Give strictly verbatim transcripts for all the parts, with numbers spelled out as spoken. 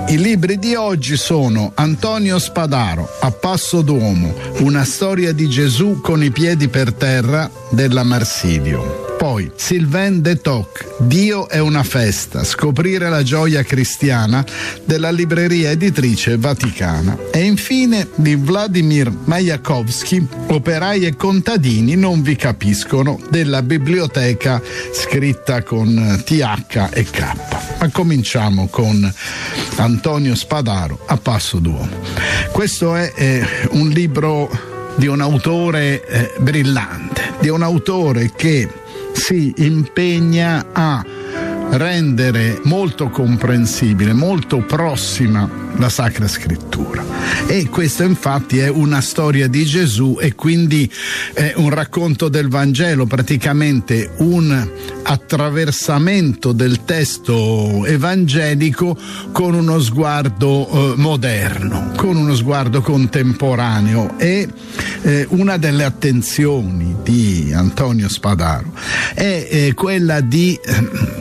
I libri di oggi sono Antonio Spadaro, A Passo d'Uomo, una storia di Gesù con i piedi per terra, della Marsilio. Poi Sylvain de Toc, Dio è una festa, scoprire la gioia cristiana, della libreria editrice Vaticana. E infine di Vladimir Majakovskij, Operai e contadini non vi capiscono, della biblioteca scritta con T H e K. Ma cominciamo con Antonio Spadaro, A Passo d'Uomo. Questo è eh, un libro di un autore eh, brillante, di un autore che si impegna a rendere molto comprensibile, molto prossima la Sacra Scrittura. E questo infatti è una storia di Gesù e quindi è un racconto del Vangelo, praticamente un attraversamento del testo evangelico con uno sguardo eh, moderno, con uno sguardo contemporaneo. E eh, una delle attenzioni di Antonio Spadaro è eh, quella di eh,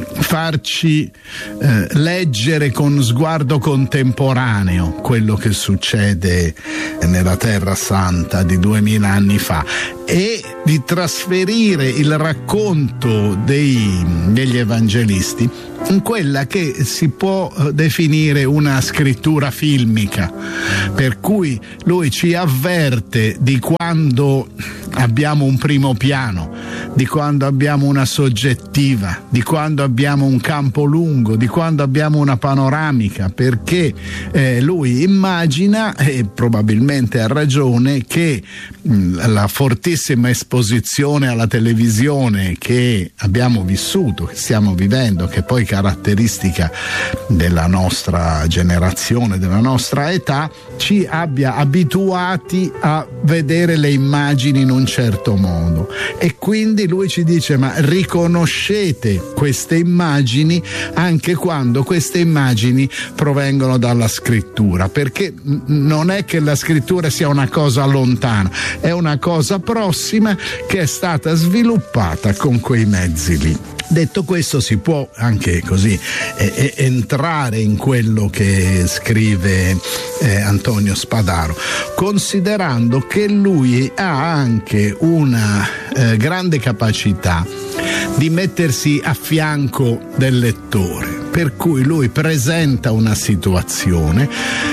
farci eh, leggere con sguardo contemporaneo quello che succede nella Terra Santa di duemila anni fa e di trasferire il racconto dei, degli evangelisti in quella che si può definire una scrittura filmica, per cui lui ci avverte di quando abbiamo un primo piano, di quando abbiamo una soggettiva, di quando abbiamo un campo lungo, di quando abbiamo una panoramica, perché eh, lui immagina, e probabilmente ha ragione, che mh, la fortissima esposizione alla televisione che abbiamo vissuto, che stiamo vivendo, che poi caratteristica della nostra generazione, della nostra età, ci abbia abituati a vedere le immagini in un certo modo. E quindi lui ci dice: ma riconoscete queste immagini anche quando queste immagini provengono dalla scrittura, perché non è che la scrittura sia una cosa lontana, è una cosa prossima che è stata sviluppata con quei mezzi lì. Detto questo, si può anche così eh, entrare in quello che scrive eh, Antonio Spadaro, considerando che lui ha anche una eh, grande capacità di mettersi a fianco del lettore, per cui lui presenta una situazione,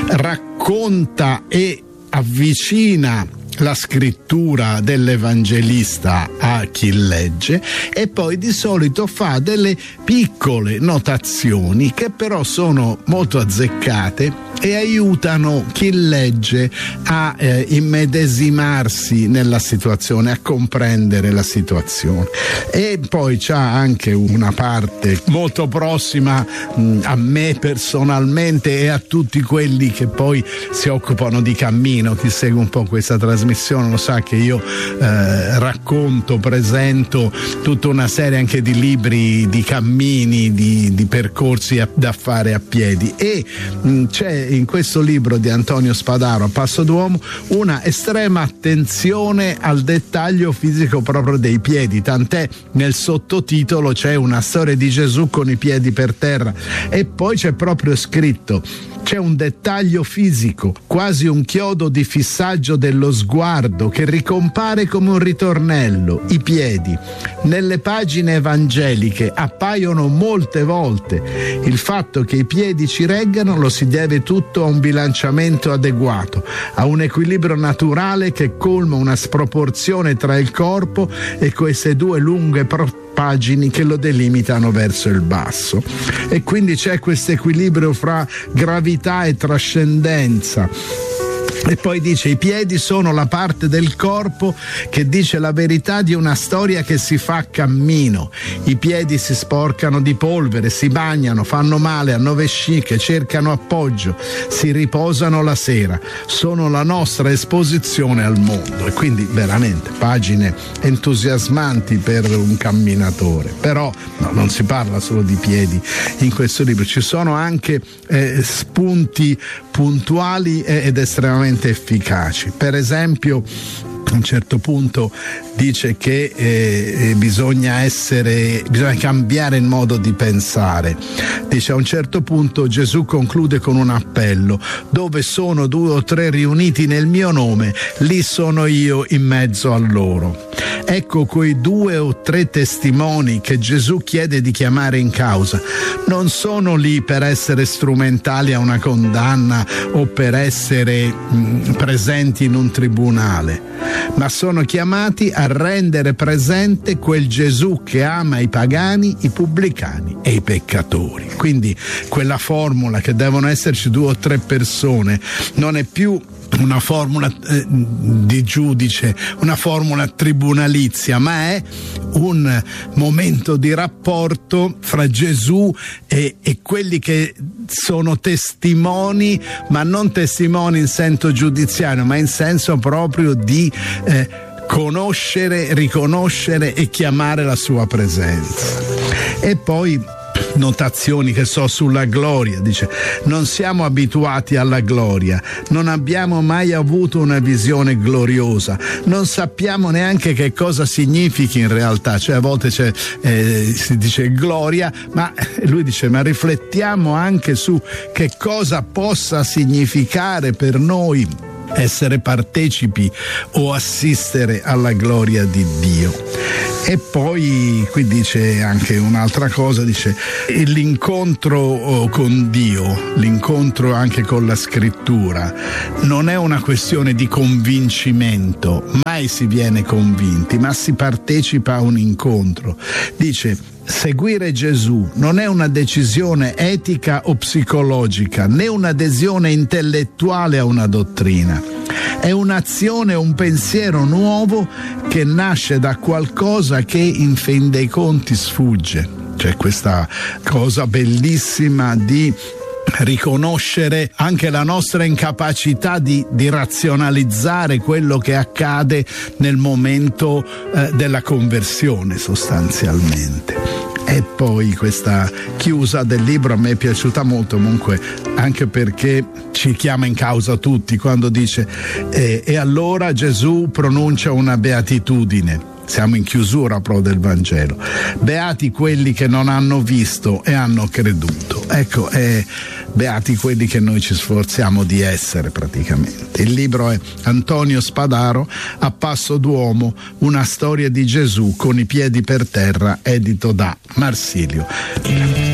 racconta e avvicina la scrittura dell'evangelista a chi legge e poi di solito fa delle piccole notazioni che però sono molto azzeccate e aiutano chi legge a eh, immedesimarsi nella situazione, a comprendere la situazione. E poi c'ha anche una parte molto prossima mh, a me personalmente e a tutti quelli che poi si occupano di cammino. Chi segue un po' questa trasmissione lo sa che io eh, racconto, presento tutta una serie anche di libri di cammini, di, di percorsi a, da fare a piedi, e mh, c'è in questo libro di Antonio Spadaro, A Passo d'Uomo, una estrema attenzione al dettaglio fisico proprio dei piedi, tant'è nel sottotitolo c'è una storia di Gesù con i piedi per terra e poi c'è proprio scritto: c'è un dettaglio fisico, quasi un chiodo di fissaggio dello sguardo che ricompare come un ritornello, i piedi. Nelle pagine evangeliche appaiono molte volte. Il fatto che i piedi ci reggano lo si deve tutto a un bilanciamento adeguato, a un equilibrio naturale che colma una sproporzione tra il corpo e queste due lunghe pro- pagine che lo delimitano verso il basso. E quindi c'è questo equilibrio fra gravità e trascendenza. E poi dice: i piedi sono la parte del corpo che dice la verità di una storia che si fa a cammino. I piedi si sporcano di polvere, si bagnano, fanno male, hanno vesciche, cercano appoggio, si riposano la sera. Sono la nostra esposizione al mondo. E quindi veramente pagine entusiasmanti per un camminatore. Però no, non si parla solo di piedi in questo libro, ci sono anche eh, spunti puntuali ed estremamente efficaci. Per esempio a un certo punto dice che eh, bisogna essere, bisogna cambiare il modo di pensare. Dice a un certo punto Gesù conclude con un appello: dove sono due o tre riuniti nel mio nome, lì sono io in mezzo a loro. Ecco, quei due o tre testimoni che Gesù chiede di chiamare in causa non sono lì per essere strumentali a una condanna o per essere mh, presenti in un tribunale, ma sono chiamati a rendere presente quel Gesù che ama i pagani, i pubblicani e i peccatori. Quindi quella formula che devono esserci due o tre persone non è più una formula eh, di giudice, una formula tribunalizia, ma è un momento di rapporto fra Gesù e, e quelli che sono testimoni, ma non testimoni in senso giudiziario, ma in senso proprio di eh, conoscere, riconoscere e chiamare la sua presenza. E poi notazioni che so sulla gloria, dice: non siamo abituati alla gloria, non abbiamo mai avuto una visione gloriosa, non sappiamo neanche che cosa significhi in realtà, cioè a volte c'è, eh, si dice gloria, ma lui dice ma riflettiamo anche su che cosa possa significare per noi essere partecipi o assistere alla gloria di Dio. E poi qui dice anche un'altra cosa, dice l'incontro con Dio, l'incontro anche con la scrittura non è una questione di convincimento, mai si viene convinti, ma si partecipa a un incontro. Dice: seguire Gesù non è una decisione etica o psicologica, né un'adesione intellettuale a una dottrina. È un'azione, un pensiero nuovo che nasce da qualcosa che in fin dei conti sfugge. C'è questa cosa bellissima di riconoscere anche la nostra incapacità di, di razionalizzare quello che accade nel momento eh, della conversione, sostanzialmente. E poi questa chiusa del libro a me è piaciuta molto, comunque, anche perché ci chiama in causa tutti quando dice eh, e allora Gesù pronuncia una beatitudine. Siamo in chiusura però del Vangelo. Beati quelli che non hanno visto e hanno creduto. Ecco, eh, beati quelli che noi ci sforziamo di essere praticamente. Il libro è Antonio Spadaro, A passo d'uomo, una storia di Gesù con i piedi per terra, edito da Marsilio.